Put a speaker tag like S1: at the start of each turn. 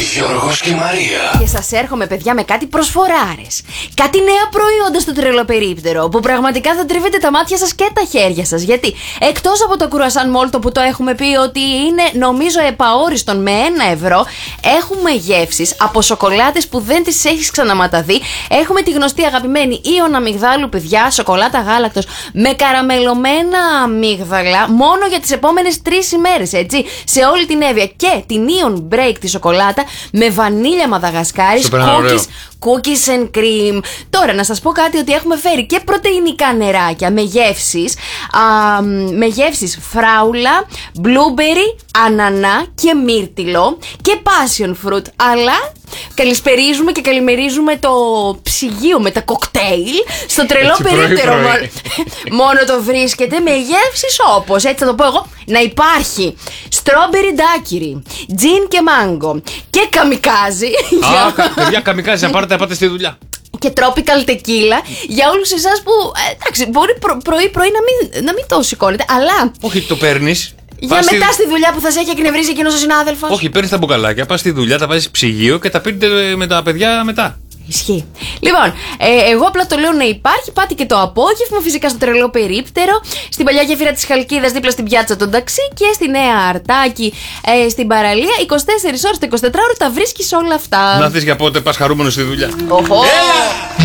S1: Γιώργος και Μαρία.
S2: Και σας έρχομαι, παιδιά, με κάτι προσφοράρες. Κάτι νέα προϊόντα στο τρελοπερίπτερο που πραγματικά θα τρίβετε τα μάτια σας και τα χέρια σας. Γιατί εκτός από το κρουασάν μόλτο που το έχουμε πει ότι είναι νομίζω επαόριστον με 1 ευρώ, έχουμε γεύσεις από σοκολάτες που δεν τις έχεις ξαναματαδεί. Έχουμε τη γνωστή αγαπημένη Ιον αμυγδάλου, παιδιά, σοκολάτα γάλακτος με καραμελωμένα αμύγδαλα μόνο για τις επόμενες 3 ημέρες, έτσι, σε όλη την Εύβοια. Και την Ion Break τη σοκολάτα με βανίλια Μαδαγασκάρης, cookies and cream. Τώρα να σας πω κάτι, ότι έχουμε φέρει και πρωτεϊνικά νεράκια με γεύσεις φράουλα, blueberry, ανανά και μύρτιλο και passion fruit. Αλλά καλησπερίζουμε και καλημερίζουμε το ψυγείο με τα κοκτέιλ στο τρελό περίπτερο. Μόνο το βρίσκεται με γεύσεις όπως, έτσι θα το πω εγώ, να υπάρχει strawberry daiquiri, gin και mango και καμικάζι.
S3: Παιδιά, καμικάζι, να πάτε στη δουλειά.
S2: Και tropical tequila για όλους εσάς που, εντάξει, μπορεί πρωί-πρωί να μην το σηκώνετε, αλλά
S3: όχι, το παίρνεις.
S2: Για μετά στη δουλειά που θα σε έχει εκνευρίσει εκείνος ο συνάδελφος.
S3: Όχι, παίρνεις τα μπουκαλάκια, πας στη δουλειά, τα βάζεις ψυγείο και τα πίνετε με τα παιδιά μετά.
S2: Ισχύει. Λοιπόν, εγώ απλά το λέω να υπάρχει. Πάτε και το απόγευμα, φυσικά στο τρελό περίπτερο, στην παλιά γέφυρα της Χαλκίδας, δίπλα στην πιάτσα των ταξί και στη Νέα Αρτάκη, στην παραλία. 24 ώρες το 24ωρο τα βρίσκεις όλα αυτά.
S3: Να δεις για πότε πας χαρούμενος στη δουλειά.
S2: Οχο.